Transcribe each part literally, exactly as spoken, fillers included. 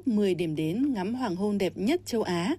mười điểm đến ngắm hoàng hôn đẹp nhất châu Á.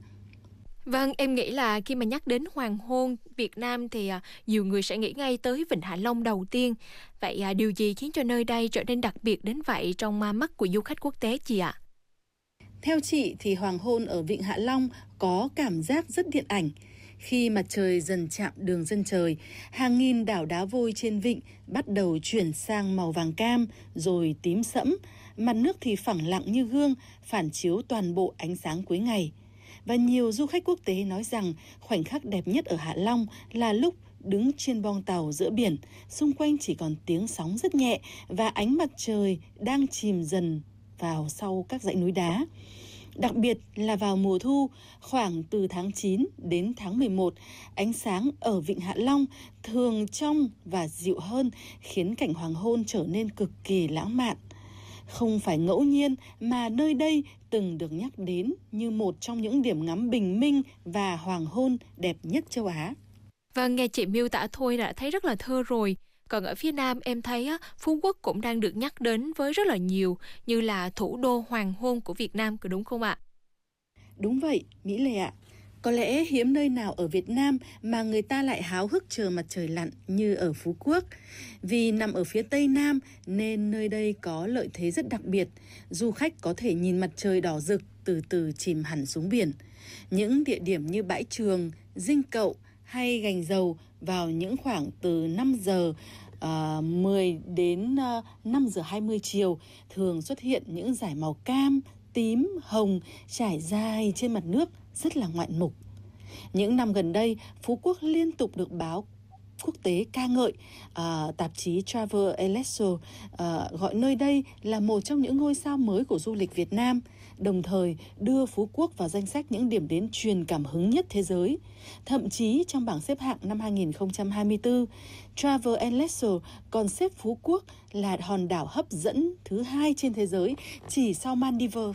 Vâng, em nghĩ là khi mà nhắc đến hoàng hôn Việt Nam thì à, nhiều người sẽ nghĩ ngay tới Vịnh Hạ Long đầu tiên. Vậy à, điều gì khiến cho nơi đây trở nên đặc biệt đến vậy trong à, mắt của du khách quốc tế chị ạ? Theo chị thì hoàng hôn ở Vịnh Hạ Long có cảm giác rất điện ảnh. Khi mặt trời dần chạm đường chân trời, hàng nghìn đảo đá vôi trên vịnh bắt đầu chuyển sang màu vàng cam rồi tím sẫm, mặt nước thì phẳng lặng như gương, phản chiếu toàn bộ ánh sáng cuối ngày. Và nhiều du khách quốc tế nói rằng khoảnh khắc đẹp nhất ở Hạ Long là lúc đứng trên boong tàu giữa biển, xung quanh chỉ còn tiếng sóng rất nhẹ và ánh mặt trời đang chìm dần vào sau các dãy núi đá. Đặc biệt là vào mùa thu, khoảng từ tháng chín đến tháng mười một, ánh sáng ở Vịnh Hạ Long thường trong và dịu hơn, khiến cảnh hoàng hôn trở nên cực kỳ lãng mạn. Không phải ngẫu nhiên mà nơi đây từng được nhắc đến như một trong những điểm ngắm bình minh và hoàng hôn đẹp nhất châu Á. Vâng, nghe chị miêu tả thôi đã thấy rất là thơ rồi. Còn ở phía Nam em thấy á, Phú Quốc cũng đang được nhắc đến với rất là nhiều, như là thủ đô hoàng hôn của Việt Nam, có đúng không ạ? Đúng vậy, Mỹ Lệ ạ. Có lẽ hiếm nơi nào ở Việt Nam mà người ta lại háo hức chờ mặt trời lặn như ở Phú Quốc. Vì nằm ở phía Tây Nam nên nơi đây có lợi thế rất đặc biệt. Du khách có thể nhìn mặt trời đỏ rực từ từ chìm hẳn xuống biển. Những địa điểm như Bãi Trường, Dinh Cậu hay Gành Dầu vào những khoảng từ năm giờ uh, mười đến uh, năm giờ hai mươi chiều thường xuất hiện những dải màu cam, tím, hồng trải dài trên mặt nước rất là ngoạn mục. Những năm gần đây, Phú Quốc liên tục được báo quốc tế ca ngợi. À, tạp chí Travel Essentials à, gọi nơi đây là một trong những ngôi sao mới của du lịch Việt Nam, đồng thời đưa Phú Quốc vào danh sách những điểm đến truyền cảm hứng nhất thế giới. Thậm chí trong bảng xếp hạng năm hai nghìn không trăm hai mươi tư, Travel Essentials còn xếp Phú Quốc là hòn đảo hấp dẫn thứ hai trên thế giới, chỉ sau Maldives.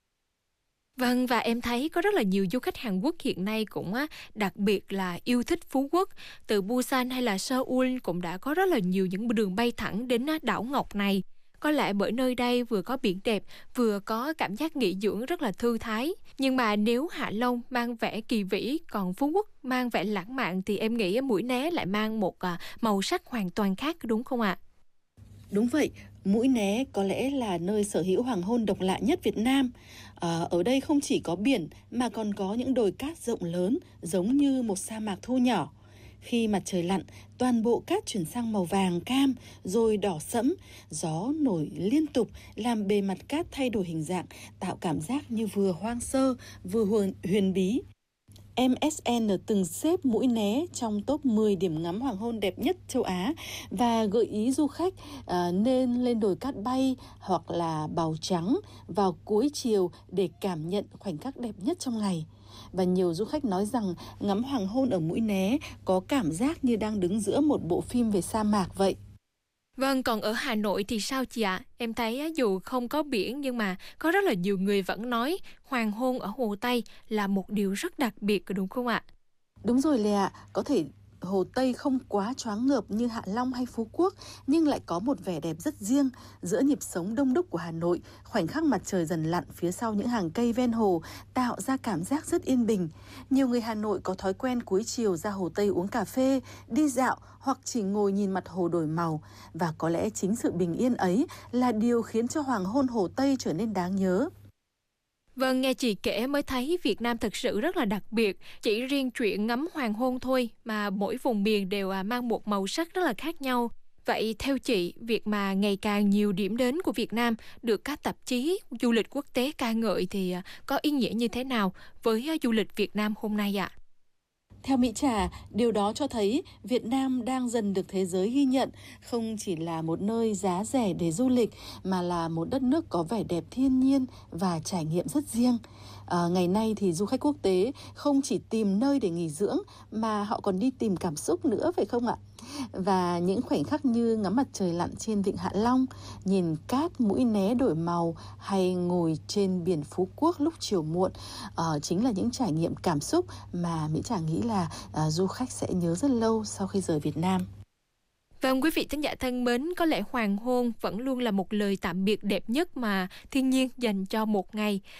Vâng, và em thấy có rất là nhiều du khách Hàn Quốc hiện nay cũng á, đặc biệt là yêu thích Phú Quốc. Từ Busan hay là Seoul cũng đã có rất là nhiều những đường bay thẳng đến đảo Ngọc này. Có lẽ bởi nơi đây vừa có biển đẹp, vừa có cảm giác nghỉ dưỡng rất là thư thái. Nhưng mà nếu Hạ Long mang vẻ kỳ vĩ, còn Phú Quốc mang vẻ lãng mạn thì em nghĩ Mũi Né lại mang một màu sắc hoàn toàn khác, đúng không ạ? Đúng vậy, Mũi Né có lẽ là nơi sở hữu hoàng hôn độc lạ nhất Việt Nam. À, ở đây không chỉ có biển mà còn có những đồi cát rộng lớn giống như một sa mạc thu nhỏ. Khi mặt trời lặn, toàn bộ cát chuyển sang màu vàng cam rồi đỏ sẫm, gió nổi liên tục làm bề mặt cát thay đổi hình dạng, tạo cảm giác như vừa hoang sơ, vừa huyền, huyền bí. em ét en từng xếp Mũi Né trong top mười điểm ngắm hoàng hôn đẹp nhất châu Á và gợi ý du khách à, nên lên đồi cát bay hoặc là Bào Trắng vào cuối chiều để cảm nhận khoảnh khắc đẹp nhất trong ngày. Và nhiều du khách nói rằng ngắm hoàng hôn ở Mũi Né có cảm giác như đang đứng giữa một bộ phim về sa mạc vậy. Vâng, còn ở Hà Nội thì sao chị ạ? Em thấy dù không có biển nhưng mà có rất là nhiều người vẫn nói hoàng hôn ở Hồ Tây là một điều rất đặc biệt, đúng không ạ? Đúng rồi Lê ạ, có thể Hồ Tây không quá choáng ngợp như Hạ Long hay Phú Quốc, nhưng lại có một vẻ đẹp rất riêng. Giữa nhịp sống đông đúc của Hà Nội, khoảnh khắc mặt trời dần lặn phía sau những hàng cây ven hồ tạo ra cảm giác rất yên bình. Nhiều người Hà Nội có thói quen cuối chiều ra Hồ Tây uống cà phê, đi dạo hoặc chỉ ngồi nhìn mặt hồ đổi màu. Và có lẽ chính sự bình yên ấy là điều khiến cho hoàng hôn Hồ Tây trở nên đáng nhớ. Vâng, nghe chị kể mới thấy Việt Nam thực sự rất là đặc biệt. Chỉ riêng chuyện ngắm hoàng hôn thôi mà mỗi vùng miền đều mang một màu sắc rất là khác nhau. Vậy theo chị, việc mà ngày càng nhiều điểm đến của Việt Nam được các tạp chí du lịch quốc tế ca ngợi thì có ý nghĩa như thế nào với du lịch Việt Nam hôm nay ạ? Theo Mỹ Trà, điều đó cho thấy Việt Nam đang dần được thế giới ghi nhận không chỉ là một nơi giá rẻ để du lịch mà là một đất nước có vẻ đẹp thiên nhiên và trải nghiệm rất riêng. À, ngày nay thì du khách quốc tế không chỉ tìm nơi để nghỉ dưỡng mà họ còn đi tìm cảm xúc nữa, phải không ạ? Và những khoảnh khắc như ngắm mặt trời lặn trên Vịnh Hạ Long, nhìn cát Mũi Né đổi màu hay ngồi trên biển Phú Quốc lúc chiều muộn uh, chính là những trải nghiệm cảm xúc mà Mỹ Trà nghĩ là uh, du khách sẽ nhớ rất lâu sau khi rời Việt Nam. Vâng, quý vị thính giả thân mến, có lẽ hoàng hôn vẫn luôn là một lời tạm biệt đẹp nhất mà thiên nhiên dành cho một ngày.